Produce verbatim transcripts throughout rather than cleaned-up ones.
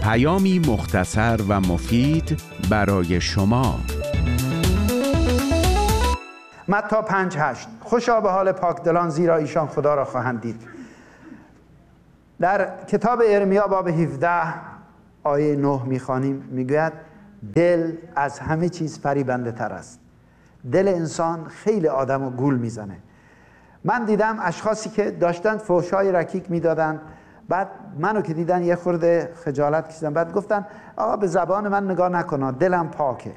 پیامی مختصر و مفید برای شما. متی پنج هشت. خوشا به حال پاکدلان زیرا ایشان خدا را خواهند دید. در کتاب ارمیا باب هفده آیه نه میخوانیم، میگوید دل از همه چیز فریبنده تر است. دل انسان خیلی آدم رو گول میزنه. من دیدم اشخاصی که داشتن فحشای رکیک میدادن، بعد منو که دیدن یه خورده خجالت کشیدن، بعد گفتن آقا به زبان من نگاه نکن، دلم پاکه.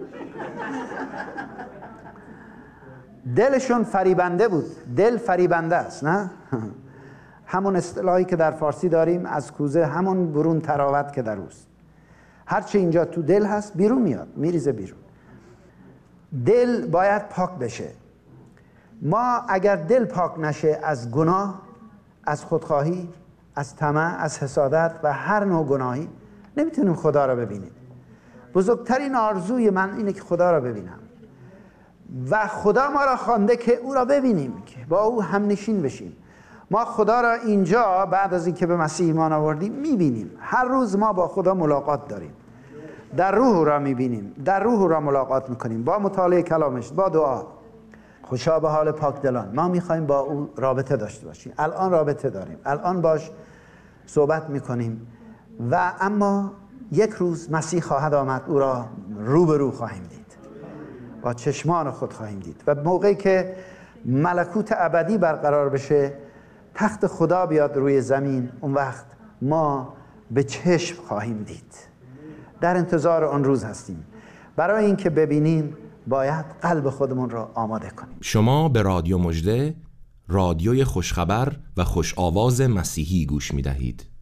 دلشون فریبنده بود. دل فریبنده است، نه؟ همون اصطلاحی که در فارسی داریم از کوزه همون برون تراوت که در اوست. هرچی اینجا تو دل هست بیرون میاد، میریزه بیرون. دل باید پاک بشه. ما اگر دل پاک نشه از گناه، از خودخواهی، از طمع، از حسادت و هر نوع گناهی، نمیتونیم خدا را ببینیم. بزرگترین آرزوی من اینه که خدا را ببینم و خدا ما را خوانده که او را ببینیم، که با او هم نشین بشیم. ما خدا را اینجا بعد از اینکه به مسیح ایمان آوردیم میبینیم. هر روز ما با خدا ملاقات داریم، در روح را میبینیم، در روح را ملاقات میکنیم با مطالعه کلامش، با دعا. خوشا به حال پاکدلان. ما میخوایم با او رابطه داشته باشیم. الان رابطه داریم، الان باش صحبت میکنیم و اما یک روز مسیح خواهد آمد، او را رو به رو خواهیم دید، با چشمان خود خواهیم دید و موقعی که ملکوت ابدی برقرار بشه، تخت خدا بیاد روی زمین، اون وقت ما به چشم خواهیم دید. در انتظار آن روز هستیم. برای اینکه ببینیم باید قلب خودمون را آماده کنیم. شما به رادیو مژده، رادیوی خوشخبر و خوش آواز مسیحی گوش می دهید.